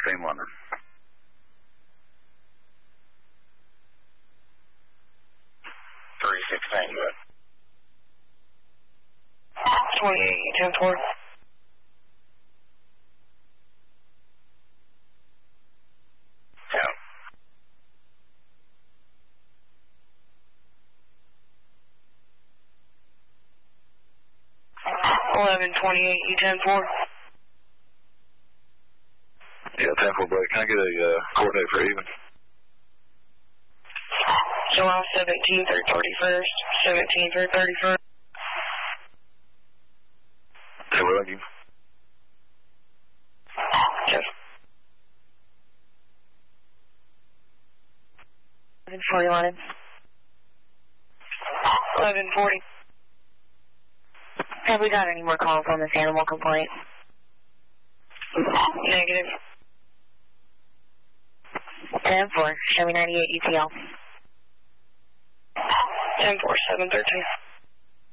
Extreme London. 316, good. 28, 10-4. Yeah. 1128, E10-4. Yeah, 10-4 break. Can I get a coordinate for even? July 17th or 31st, 17th or 31st. Hey, we're lucky. Yes. 1140 London. 1140. Have we got any more calls on this animal complaint? Negative. 10-4, show me 98 ETL. 10-4, 713.